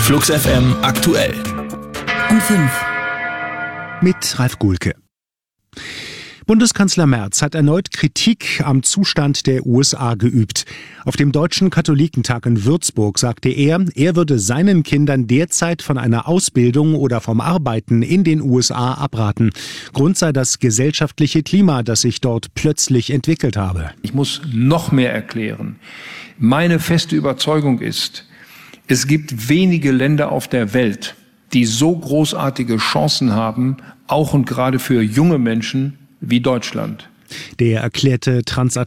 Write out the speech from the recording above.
Flux FM aktuell. Um 5. Mit Ralf Gulke. Bundeskanzler Merz hat erneut Kritik am Zustand der USA geübt. Auf dem Deutschen Katholikentag in Würzburg sagte er würde seinen Kindern derzeit von einer Ausbildung oder vom Arbeiten in den USA abraten. Grund sei das gesellschaftliche Klima, das sich dort plötzlich entwickelt habe. Ich muss noch mehr erklären. Meine feste Überzeugung ist, es gibt wenige Länder auf der Welt, die so großartige Chancen haben, auch und gerade für junge Menschen, wie Deutschland. Der erklärte